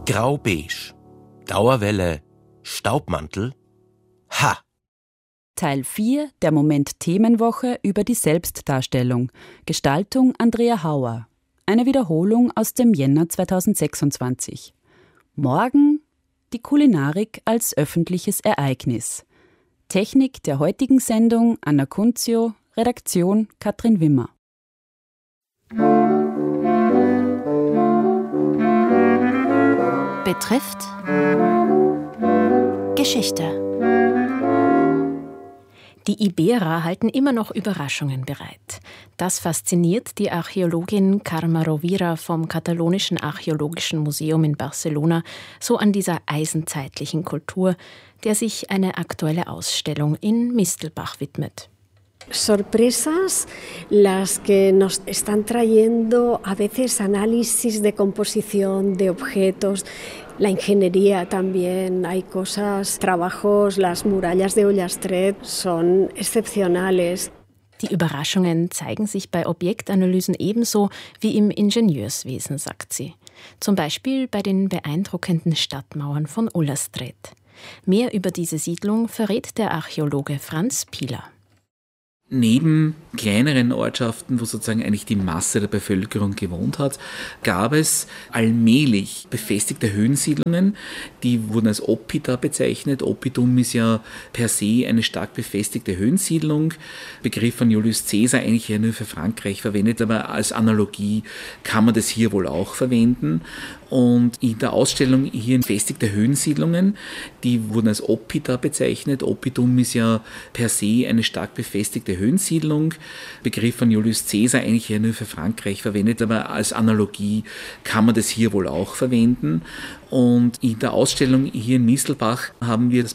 Grau-beige. Dauerwelle. Staubmantel. Ha! Teil 4 der Moment-Themenwoche über die Selbstdarstellung. Gestaltung Andrea Hauer. Eine Wiederholung aus dem Jänner 2026. Morgen die Kulinarik als öffentliches Ereignis. Technik der heutigen Sendung Anna Kunzio, Redaktion Katrin Wimmer. Betrifft Geschichte. Die Iberer halten immer noch Überraschungen bereit. Das fasziniert die Archäologin Carme Rovira vom Katalonischen Archäologischen Museum in Barcelona so an dieser eisenzeitlichen Kultur, der sich eine aktuelle Ausstellung in Mistelbach widmet. Sorpresas las que nos están trayendo a veces análisis de composición de objetos, la ingeniería también, hay cosas, trabajos, las murallas de Ullastret son excepcionales. Die Überraschungen zeigen sich bei Objektanalysen ebenso wie im Ingenieurswesen, sagt sie. Zum Beispiel bei den beeindruckenden Stadtmauern von Ullastret. Mehr über diese Siedlung verrät der Archäologe Franz Pieler. Neben kleineren Ortschaften, wo sozusagen eigentlich die Masse der Bevölkerung gewohnt hat, gab es allmählich befestigte Höhensiedlungen, die wurden als Oppida bezeichnet. Oppidum ist ja per se eine stark befestigte Höhensiedlung. Begriff von Julius Caesar eigentlich ja nur für Frankreich verwendet, aber als Analogie kann man das hier wohl auch verwenden. Und in der Ausstellung hier befestigte Höhensiedlungen, die wurden als Oppida bezeichnet. Oppidum ist ja per se eine stark befestigte Höhensiedlung. Begriff von Julius Caesar eigentlich ja nur für Frankreich verwendet, aber als Analogie kann man das hier wohl auch verwenden. Und in der Ausstellung hier in Mistelbach haben wir das